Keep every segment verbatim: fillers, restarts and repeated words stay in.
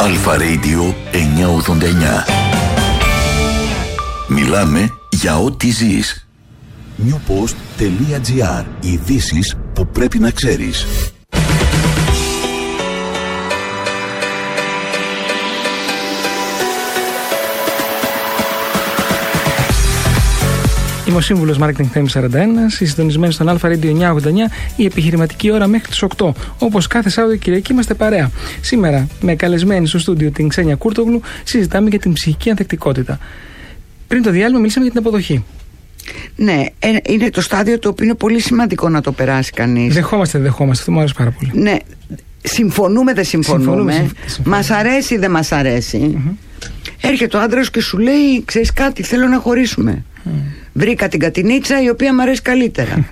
Αλφα Radio εννιακόσια ογδόντα εννιά. Μιλάμε για ό,τι ζεις. newpost.gr. Ειδήσεις που πρέπει να ξέρεις. Είμαι ο σύμβουλος Marketing Θέμης σαράντα ένα, συντονισμένοι στον Αλφα Radio εννιακόσια ογδόντα εννιά, η επιχειρηματική ώρα μέχρι τις οκτώ. Όπως κάθε Σάββατο και Κυριακή είμαστε παρέα. Σήμερα, με καλεσμένη στο στούντιο την Ξένια Κούρτογλου, συζητάμε για την ψυχική ανθεκτικότητα. Πριν το διάλειμμα, μιλήσαμε για την αποδοχή. Ναι, είναι το στάδιο το οποίο είναι πολύ σημαντικό να το περάσει κανείς. Δεχόμαστε, δεν δεχόμαστε, αυτό μου αρέσει πάρα πολύ. Ναι, συμφωνούμε, δεν συμφωνούμε. συμφωνούμε, συμφωνούμε. Μας αρέσει, δεν μας αρέσει. Mm-hmm. Έρχεται ο άντρας και σου λέει: ξέρεις κάτι, θέλω να χωρίσουμε. Mm. Βρήκα την κατηνίτσα η οποία μου αρέσει καλύτερα.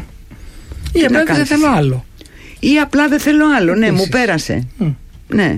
Ή απλά δεν θέλω άλλο. Ή απλά δεν θέλω άλλο, ναι, μου πέρασε. Mm. Ναι.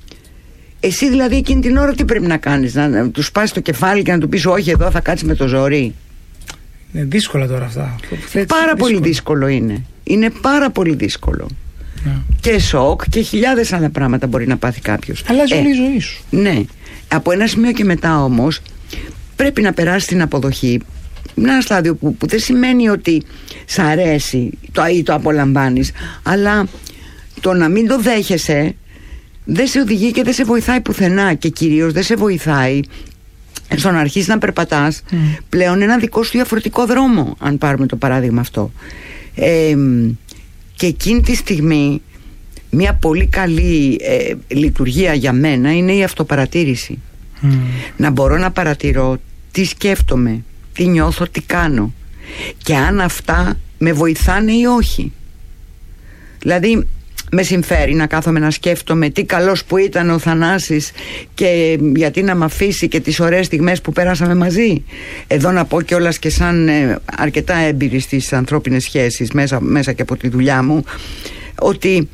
Εσύ δηλαδή εκείνη την ώρα τι πρέπει να κάνεις? Να, να του σπάσεις το κεφάλι και να του πεις: όχι, εδώ θα κάτσεις με το ζόρι? Είναι δύσκολα τώρα αυτά. Πάρα δύσκολο. πολύ δύσκολο είναι. Είναι πάρα πολύ δύσκολο. Yeah. Και σοκ και χιλιάδες άλλα πράγματα μπορεί να πάθει κάποιος. Αλλάζει όλη η ζωή σου. Ναι. Από ένα σημείο και μετά όμως πρέπει να περάσει την αποδοχή. Ένα στάδιο που, που δεν σημαίνει ότι σ' αρέσει το, ή το απολαμβάνεις, αλλά το να μην το δέχεσαι δεν σε οδηγεί και δεν σε βοηθάει πουθενά, και κυρίως δεν σε βοηθάει στο να αρχίσεις να περπατάς mm. πλέον ένα δικό σου διαφορετικό δρόμο, αν πάρουμε το παράδειγμα αυτό. Ε, και εκείνη τη στιγμή μια πολύ καλή ε, λειτουργία για μένα είναι η αυτοπαρατήρηση. Mm. Να μπορώ να παρατηρώ τι σκέφτομαι, τι νιώθω, τι κάνω, και αν αυτά με βοηθάνε ή όχι. Δηλαδή με συμφέρει να κάθομαι να σκέφτομαι τι καλός που ήταν ο Θανάσης και γιατί να μ' αφήσει και τις ωραίες στιγμές που πέρασαμε μαζί. Εδώ να πω κιόλας και σαν ε, αρκετά έμπειρη στις ανθρώπινες σχέσεις μέσα, μέσα και από τη δουλειά μου, ότι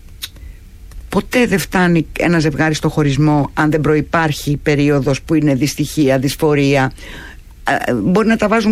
ποτέ δεν φτάνει ένα ζευγάρι στο χωρισμό αν δεν προϋπάρχει περίοδος που είναι δυστυχία, δυσφορία. Μπορεί να τα βάζουν